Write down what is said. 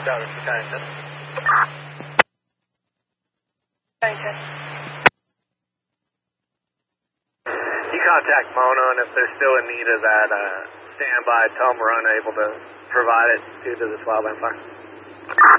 You contact Mona, and if they're still in need of that standby, tell them we're unable to provide it due to this wildland fire.